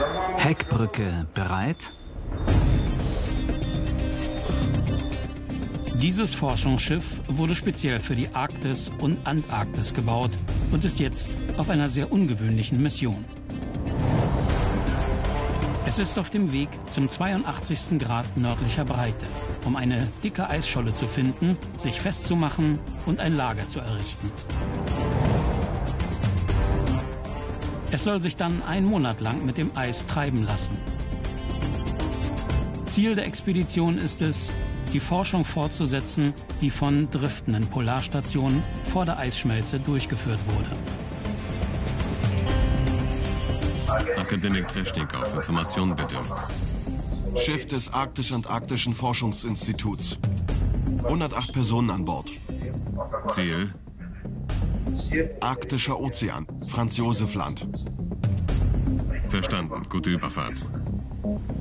Heckbrücke bereit? Dieses Forschungsschiff wurde speziell für die Arktis und Antarktis gebaut und ist jetzt auf einer sehr ungewöhnlichen Mission. Es ist auf dem Weg zum 82. Grad nördlicher Breite, um eine dicke Eisscholle zu finden, sich festzumachen und ein Lager zu errichten. Es soll sich dann einen Monat lang mit dem Eis treiben lassen. Ziel der Expedition ist es, die Forschung fortzusetzen, die von driftenden Polarstationen vor der Eisschmelze durchgeführt wurde. Akademik Treschnikow, Informationen bitte. Schiff des Arktisch-Antarktischen Forschungsinstituts. 108 Personen an Bord. Ziel? Arktischer Ozean, Franz Josef Land. Verstanden. Gute Überfahrt.